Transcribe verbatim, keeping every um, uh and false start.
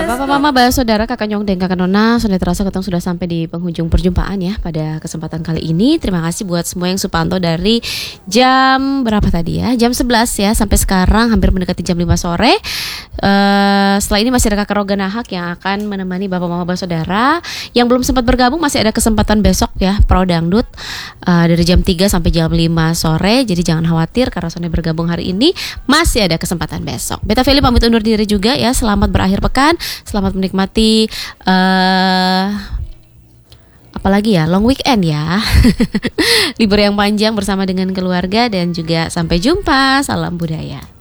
Papa, Mama, Bapak, Saudara, Kakak Nyong dan Kakak Nona, sudah terasa ketemu sudah sampai di penghujung perjumpaan ya pada kesempatan kali ini. Terima kasih buat semua yang supantau dari jam berapa tadi ya? Jam sebelas ya sampai sekarang hampir mendekati jam lima sore. Uh, setelah ini masih ada Kakak Roga Nahak yang akan menemani Bapak, Mama, Bapak, Saudara. Yang belum sempat bergabung masih ada kesempatan besok ya, Pro Dangdut uh, dari jam tiga sampai jam lima sore. Jadi jangan khawatir karena sudah bergabung hari ini, masih ada kesempatan besok. Beta Feli pamit undur diri juga ya. Selamat berakhir pekan. Selamat menikmati uh, apalagi ya, long weekend ya. Libur yang panjang bersama dengan keluarga. Dan juga sampai jumpa. Salam budaya.